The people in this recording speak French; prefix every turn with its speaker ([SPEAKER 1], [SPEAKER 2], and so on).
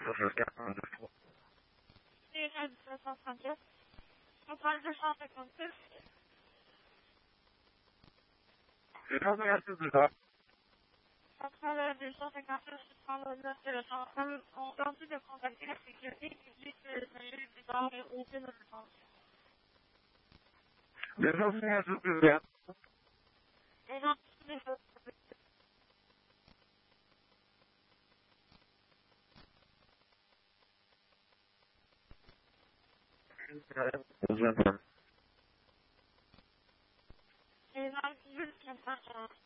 [SPEAKER 1] jusqu'à 1, 2, 3.
[SPEAKER 2] CNL 234, total 256.
[SPEAKER 1] C'est pas de ça.
[SPEAKER 2] Centrale 256, centrale 9 ont tenté de contacter la sécurité publique de Saint-Louis-du-Nord, mais aucune réponse.
[SPEAKER 1] Les enseignants supérieurs.
[SPEAKER 2] Les gens des gens qui veulent